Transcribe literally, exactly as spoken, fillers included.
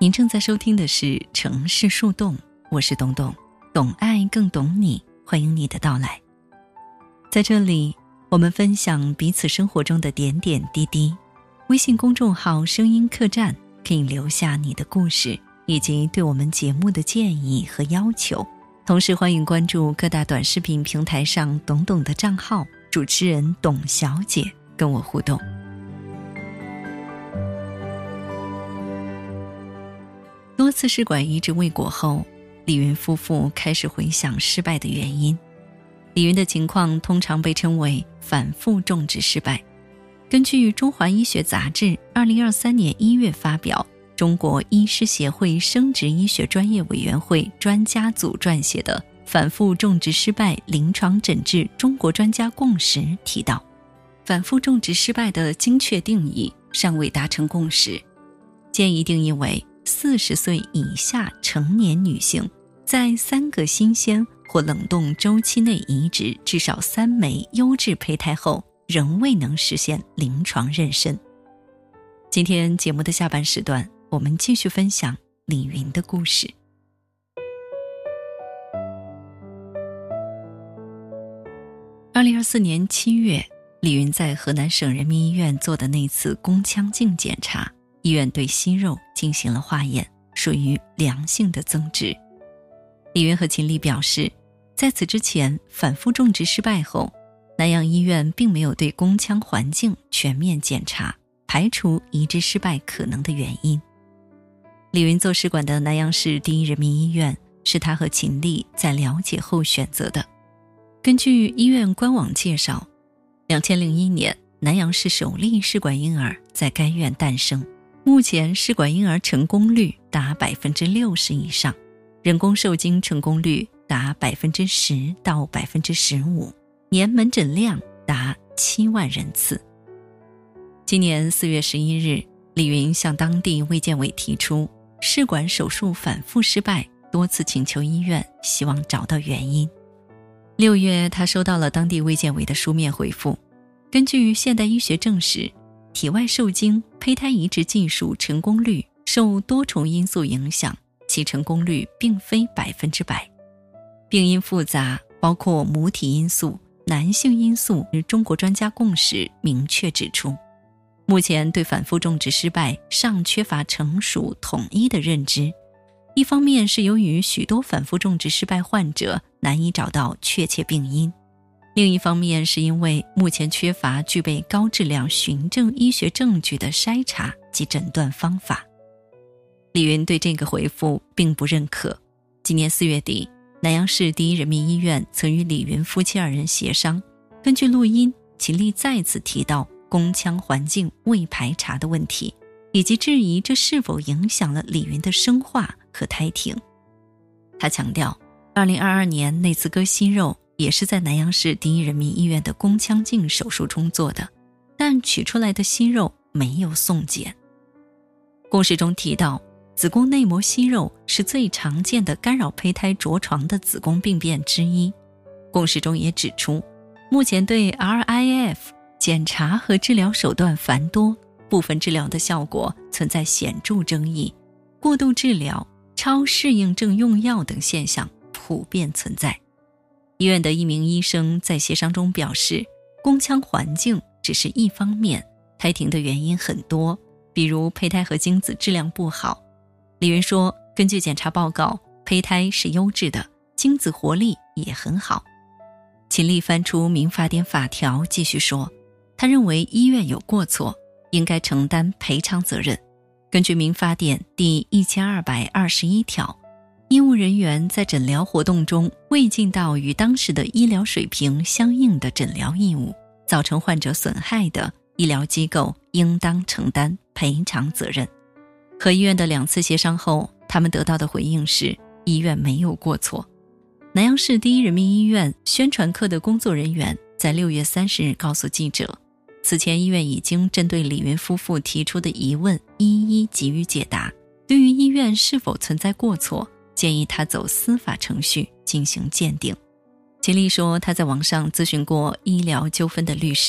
您正在收听的是《城市树洞》，我是董董，懂爱更懂你，欢迎你的到来。在这里，我们分享彼此生活中的点点滴滴。微信公众号声音客栈可以留下你的故事以及对我们节目的建议和要求，同时欢迎关注各大短视频平台上董董的账号，主持人董小姐跟我互动。多次试管移植未果后，李云夫妇开始回想失败的原因。李云的情况通常被称为反复种植失败。根据中华医学杂志二零二三年一月发表中国医师协会生殖医学专业委员会专家组撰写的反复种植失败临床诊治中国专家共识提到，反复种植失败的精确定义尚未达成共识，建议定义为四十岁以下成年女性在三个新鲜或冷冻周期内移植至少三枚优质胚胎后仍未能实现临床妊娠。今天节目的下半时段，我们继续分享李云的故事。二零二四年七月，李云在河南省人民医院做的那次宫腔镜检查，医院对息肉进行了化验，属于良性的增殖。李云和秦丽表示，在此之前反复种植失败后，南阳医院并没有对宫腔环境全面检查，排除移植失败可能的原因。李云做试管的南阳市第一人民医院是他和秦丽在了解后选择的。根据医院官网介绍，二零零一年南阳市首例试管婴儿在该院诞生，目前试管婴儿成功率达 百分之六十 以上，人工受精成功率达 百分之十 到 百分之十五，年门诊量达七万人次。今年四月十一日，李云向当地卫健委提出试管手术反复失败，多次请求医院，希望找到原因。六月，他收到了当地卫健委的书面回复。根据现代医学证实，体外受精胚胎移植技术成功率受多重因素影响，其成功率并非百分之百。病因复杂，包括母体因素、男性因素。中国专家共识明确指出，目前对反复种植失败尚缺乏成熟统一的认知。一方面是由于许多反复种植失败患者难以找到确切病因，另一方面是因为目前缺乏具备高质量循证医学证据的筛查及诊断方法。李云对这个回复并不认可。今年四月底，南阳市第一人民医院曾与李云夫妻二人协商，根据录音，秦丽再次提到宫腔环境未排查的问题，以及质疑这是否影响了李云的生化和胎停。他强调，二零二二年那次割息肉也是在南阳市第一人民医院的宫腔镜手术中做的，但取出来的息肉没有送检。共识中提到，子宫内膜息肉是最常见的干扰胚胎着床的子宫病变之一。共识中也指出，目前对 R I F 检查和治疗手段繁多，部分治疗的效果存在显著争议，过度治疗、超适应症用药等现象普遍存在。医院的一名医生在协商中表示，宫腔环境只是一方面，胎停的原因很多，比如胚胎和精子质量不好。李云说，根据检查报告，胚胎是优质的，精子活力也很好。秦丽翻出民法典法条继续说，他认为医院有过错，应该承担赔偿责任。根据民法典第一千二百二十一条，医务人员在诊疗活动中未尽到与当时的医疗水平相应的诊疗义务，造成患者损害的，医疗机构应当承担赔偿责任。和医院的两次协商后，他们得到的回应是医院没有过错。南阳市第一人民医院宣传科的工作人员在六月三十日告诉记者，此前医院已经针对李云夫妇提出的疑问一一给予解答，对于医院是否存在过错，建议他走司法程序进行鉴定。秦丽说，他在网上咨询过医疗纠纷的律师，